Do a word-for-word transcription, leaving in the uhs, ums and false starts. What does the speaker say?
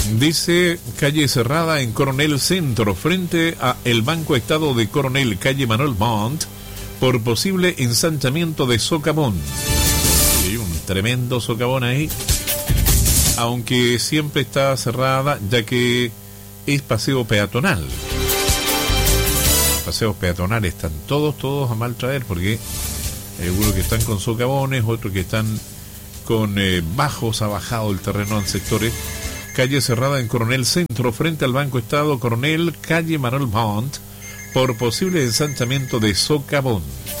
Dice, calle cerrada en Coronel Centro, frente a el Banco Estado de Coronel, calle Manuel Montt, por posible ensanchamiento de socavón. Hay un tremendo socavón ahí, aunque siempre está cerrada, ya que es paseo peatonal. Los paseos peatonales están todos, todos a mal traer, porque hay algunos que están con socavones, otros que están con eh, bajos, ha bajado el terreno en sectores. Calle cerrada en Coronel Centro, frente al Banco Estado Coronel, calle Manuel Montt, por posible ensanchamiento de socavón.